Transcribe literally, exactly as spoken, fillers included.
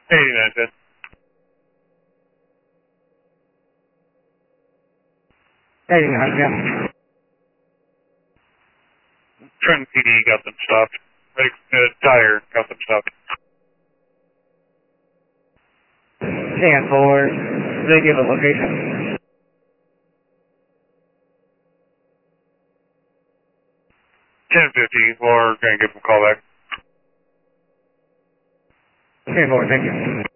eighty-nine ten. eighty-nine ten. Trenton P D got them stopped. Like, uh, tire got them stopped. ten four, they give a location. ten fifty, we're going to give them a call back. ten four, thank you.